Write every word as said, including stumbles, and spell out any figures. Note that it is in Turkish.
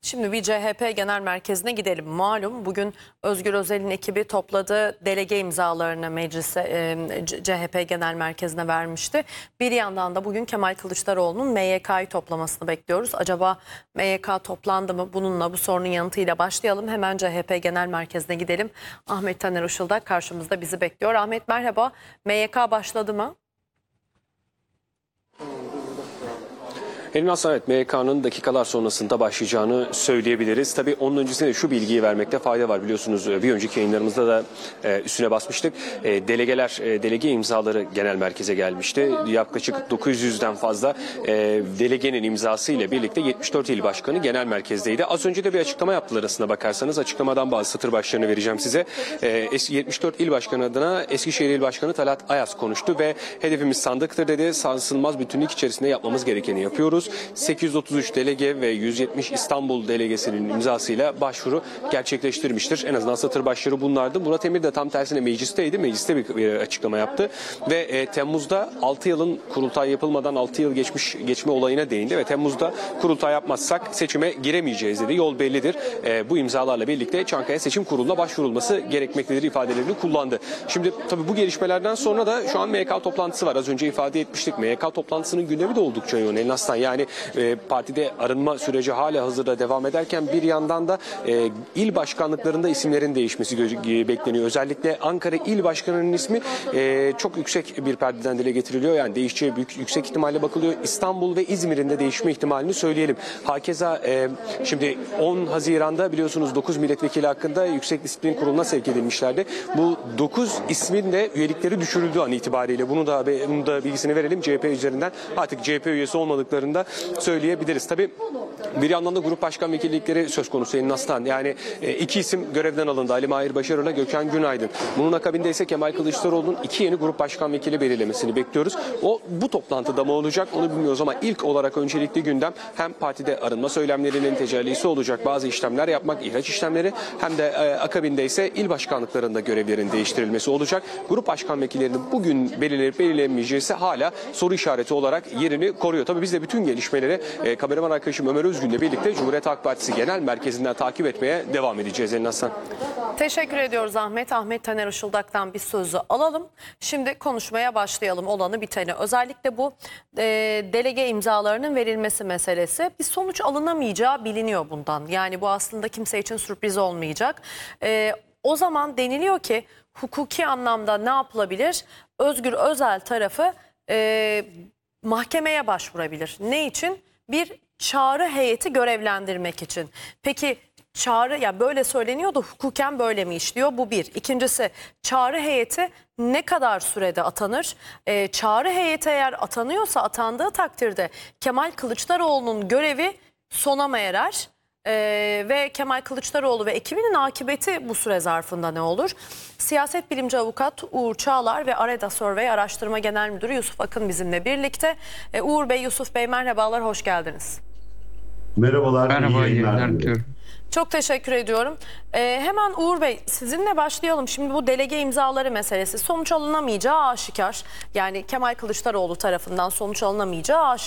Şimdi bir C H P Genel Merkezi'ne gidelim. Malum bugün Özgür Özel'in ekibi topladığı delege imzalarını meclise e, C H P Genel Merkezi'ne vermişti. Bir yandan da bugün Kemal Kılıçdaroğlu'nun M Y K'yı toplamasını bekliyoruz. Acaba M Y K toplandı mı? Bununla bu sorunun yanıtıyla başlayalım. Hemen C H P Genel Merkezi'ne gidelim. Ahmet Taner Işıldak karşımızda bizi bekliyor. Ahmet merhaba. M Y K başladı mı? Elin Aslan, evet, M Y K'nın dakikalar sonrasında başlayacağını söyleyebiliriz. Tabii onun öncesinde şu bilgiyi vermekte fayda var. Biliyorsunuz bir önceki yayınlarımızda da e, üstüne basmıştık. E, delegeler, e, delege imzaları genel merkeze gelmişti. Yaklaşık dokuz yüzden fazla e, delegenin imzası ile birlikte yetmiş dört il başkanı genel merkezdeydi. Az önce de bir açıklama yaptılar aslında bakarsanız. Açıklamadan bazı satır başlarını vereceğim size. E, yetmiş dört il başkanı adına Eskişehir İl Başkanı Talat Ayaz konuştu ve hedefimiz sandıktır dedi. Sarsılmaz bütünlük içerisinde yapmamız gerekeni yapıyoruz. sekiz yüz otuz üç delege ve yüz yetmiş İstanbul delegesinin imzasıyla başvuru gerçekleştirmiştir. En azından satır başları bunlardı. Murat Emir de tam tersine meclisteydi. Mecliste bir, bir açıklama yaptı ve e, Temmuz'da altı yılın kurultay yapılmadan altı yıl geçmiş geçme olayına değindi ve Temmuz'da kurultay yapmazsak seçime giremeyeceğiz dedi. Yol bellidir. E, bu imzalarla birlikte Çankaya Seçim Kurulu'na başvurulması gerekmektedir ifadelerini kullandı. Şimdi tabii bu gelişmelerden sonra da şu an M Y K toplantısı var. Az önce ifade etmiştik. M Y K toplantısının gündemi de oldukça yoğun. Elin Aslan, yani e, partide arınma süreci hala hazırda devam ederken bir yandan da e, il başkanlıklarında isimlerin değişmesi bekleniyor. Özellikle Ankara İl Başkanı'nın ismi e, çok yüksek bir perdeden dile getiriliyor. Yani değişeceği büyük, yüksek ihtimalle bakılıyor. İstanbul ve İzmir'in de değişme ihtimalini söyleyelim. Hakeza e, şimdi on Haziran'da biliyorsunuz dokuz milletvekili hakkında Yüksek Disiplin Kurulu'na sevk edilmişlerdi. Bu dokuz ismin de üyelikleri düşürüldü an itibariyle. Bunu da, bunu da bilgisini verelim C H P üzerinden. Artık C H P üyesi olmadıklarını da söyleyebiliriz. Tabii bir yandan da grup başkan vekillikleri söz konusu Elin Aslan. Yani e, iki isim görevden alındı. Ali Mahir Başarır'la Gökhan Günaydın. Bunun akabinde ise Kemal Kılıçdaroğlu'nun iki yeni grup başkan vekili belirlemesini bekliyoruz. O bu toplantıda mı olacak onu bilmiyoruz ama ilk olarak öncelikli gündem hem partide arınma söylemlerinin tecellisi olacak bazı işlemler yapmak, ihraç işlemleri, hem de e, akabinde ise il başkanlıklarında görevlerin değiştirilmesi olacak. Grup başkan vekillerinin bugün belirlenip belirlenmeyeceği ise hala soru işareti olarak yerini koruyor. Tabii biz de bütün gelişmeleri e, kameraman arkadaşım Ömer Özgün'le birlikte Cumhuriyet Halk Partisi Genel Merkezi'nden takip etmeye devam edeceğiz Elin Aslan. Teşekkür ediyoruz Ahmet. Ahmet Taner Işıldak'tan bir sözü alalım. Şimdi konuşmaya başlayalım olanı biteni. Özellikle bu e, delege imzalarının verilmesi meselesi. Bir sonuç alınamayacağı biliniyor bundan. Yani bu aslında kimse için sürpriz olmayacak. E, o zaman deniliyor ki hukuki anlamda ne yapılabilir? Özgür Özel tarafı e, mahkemeye başvurabilir. Ne için? Bir çağrı heyeti görevlendirmek için. Peki çağrı, ya böyle söyleniyor da hukuken böyle mi işliyor? Bu bir. İkincisi, çağrı heyeti ne kadar sürede atanır? Ee, çağrı heyeti eğer atanıyorsa atandığı takdirde Kemal Kılıçdaroğlu'nun görevi sona mı erer? Ee, ve Kemal Kılıçdaroğlu ve ekibinin akıbeti bu süre zarfında ne olur? Siyaset bilimci avukat Uğur Çağlar ve Areda Survey Araştırma Genel Müdürü Yusuf Akın bizimle birlikte. Ee, Uğur Bey, Yusuf Bey merhabalar, hoş geldiniz. Merhabalar. Merhaba, iyi yayınlar diliyorum. Çok teşekkür ediyorum. Ee, hemen Uğur Bey sizinle başlayalım. Şimdi bu delege imzaları meselesi sonuç alınamayacağı aşikar. Yani Kemal Kılıçdaroğlu tarafından sonuç alınamayacağı aşikar.